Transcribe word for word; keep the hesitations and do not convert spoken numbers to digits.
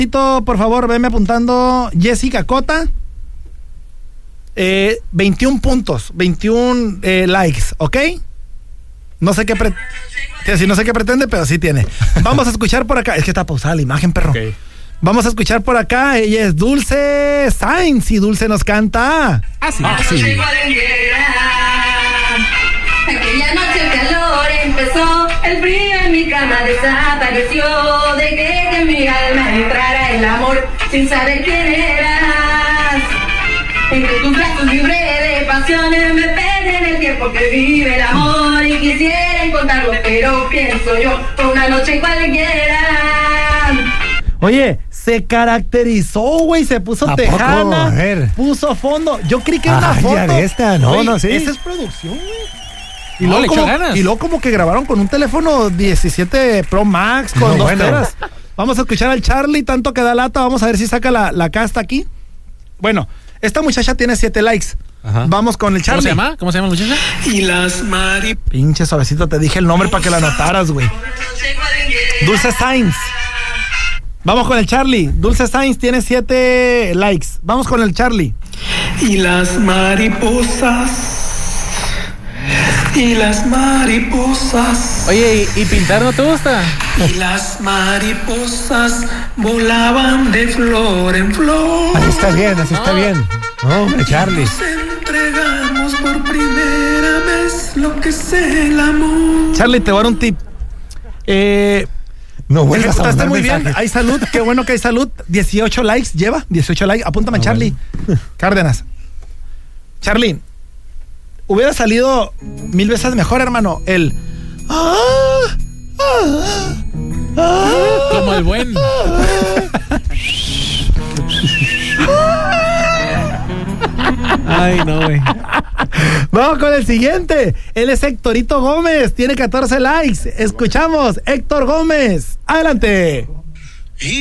Por favor, veme apuntando. Jessica Cota. Eh, veintiún puntos, veintiún eh, likes, ¿ok? No sé qué pre- sí, no sé qué pretende, pero sí tiene. Vamos a escuchar por acá. Es que está pausada la imagen, perro. Okay. Vamos a escuchar por acá. Ella es Dulce Sainz y Dulce nos canta. Ah, sí. Ah, sí. Aquella noche el calor empezó, el frío en mi cama desapareció. Dejé que en mi alma entrara el amor sin saber quién eras. Entre tus brazos libre de pasiones me perdí en el tiempo que vive el amor y quisiera encontrarlo, pero pienso yo, una noche cualquiera. Oye, se caracterizó, güey, se puso tejana, puso fondo. Yo creí que era una foto. De esta, no, wey, no, sí. Esa es producción, güey. Y, no, luego como, y luego como que grabaron con un teléfono diecisiete Pro Max con no, dos bueno. teras. Vamos a escuchar al Charlie, tanto que da lata. Vamos a ver si saca la, la casta aquí. Bueno, esta muchacha tiene siete likes. Ajá. Vamos con el Charlie. ¿Cómo se llama? ¿Cómo se llama la muchacha? Y las mari... Pinche suavecito, te dije el nombre para que la anotaras, güey. Dulce Sainz. Vamos con el Charlie. Dulce Sainz tiene siete likes. Vamos con el Charlie. Y las mariposas... Y las mariposas. Oye, ¿y, y pintar no te gusta? Y las mariposas volaban de flor en flor. Así está bien, así no. está bien. No, hombre, Charlie. Nos entregamos por primera vez lo que es el amor. Charlie, te voy a dar un tip. Eh... No vuelvas a mandar muy mensajes. Bien, hay salud, qué bueno que hay salud. dieciocho likes lleva, dieciocho likes. Apúntame, no, Charlie. Bueno. Cárdenas. Charlie, hubiera salido mil veces mejor, hermano. El. Ah, ah, ah, Como el buen. Ay, no, güey. Vamos con el siguiente. Él es Héctorito Gómez. Tiene catorce likes. Escuchamos, Héctor Gómez. Adelante.